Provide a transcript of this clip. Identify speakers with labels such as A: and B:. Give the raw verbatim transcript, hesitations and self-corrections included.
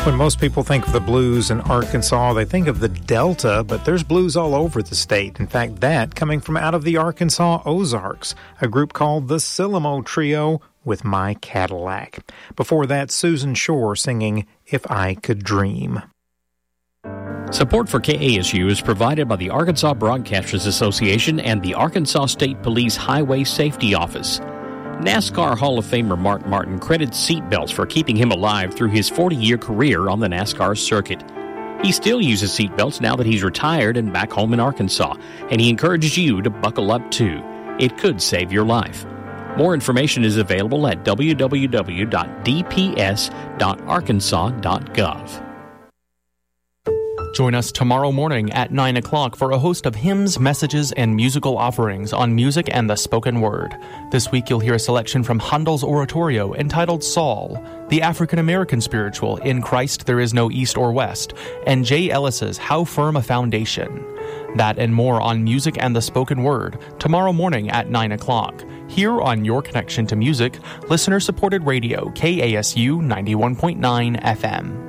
A: When most people think of the blues in Arkansas, they think of the Delta, but there's blues all over the state. In fact, that coming from out of the Arkansas Ozarks, a group called the Silamo Trio with My Cadillac. Before that, Susan Shore singing If I Could Dream.
B: Support for K A S U is provided by the Arkansas Broadcasters Association and the Arkansas State Police Highway Safety Office. NASCAR Hall of Famer Mark Martin credits seatbelts for keeping him alive through his forty-year career on the NASCAR circuit. He still uses seatbelts now that he's retired and back home in Arkansas, and he encourages you to buckle up too. It could save your life. More information is available at w w w dot d p s dot arkansas dot gov.
C: Join us tomorrow morning at nine o'clock for a host of hymns, messages, and musical offerings on music and the spoken word. This week you'll hear a selection from Handel's oratorio entitled Saul, the African-American spiritual In Christ There Is No East or West, and Jay Ellis's How Firm a Foundation. That and more on music and the spoken word tomorrow morning at nine o'clock. Here on Your Connection to Music, listener-supported radio K A S U ninety-one point nine F M.